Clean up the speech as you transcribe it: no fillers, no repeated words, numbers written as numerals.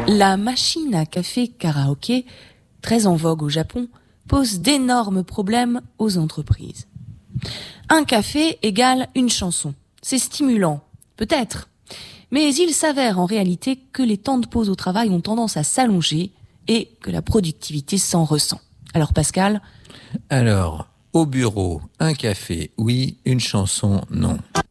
La machine à café karaoké, très en vogue au Japon, pose d'énormes problèmes aux entreprises. Un café égale une chanson. C'est stimulant, peut-être. Mais il s'avère en réalité que les temps de pause au travail ont tendance à s'allonger et que la productivité s'en ressent. Alors Pascal ? Alors, au bureau, un café, oui, une chanson, non.